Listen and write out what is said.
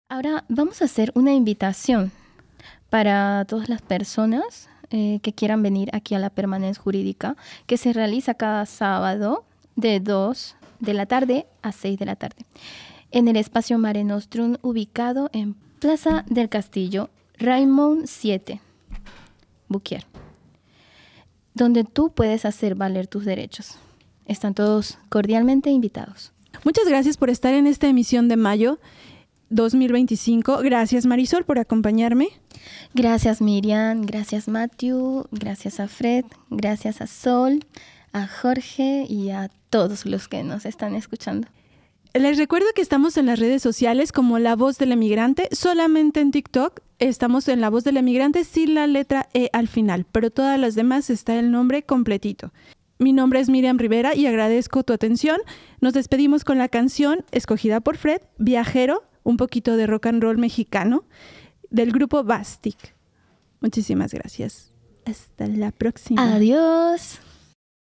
Ahora vamos a hacer una invitación para todas las personas que quieran venir aquí a la Permanence Jurídica, que se realiza cada sábado de 2 de la tarde a 6 de la tarde, en el espacio Mare Nostrum, ubicado en Plaza del Castillo, Raymond 7, Buquier, donde tú puedes hacer valer tus derechos. Están todos cordialmente invitados. Muchas gracias por estar en esta emisión de mayo 2025. Gracias, Marisol, por acompañarme. Gracias, Miriam. Gracias, Matthew. Gracias a Fred. Gracias a Sol, a Jorge y a todos los que nos están escuchando. Les recuerdo que estamos en las redes sociales como La Voz del Emigrante. Solamente en TikTok estamos en La Voz del Emigrante sin la letra E al final, pero todas las demás está el nombre completito. Mi nombre es Miriam Rivera y agradezco tu atención. Nos despedimos con la canción escogida por Fred, Viajero, un poquito de rock and roll mexicano, del grupo Bastic. Muchísimas gracias. Hasta la próxima. Adiós.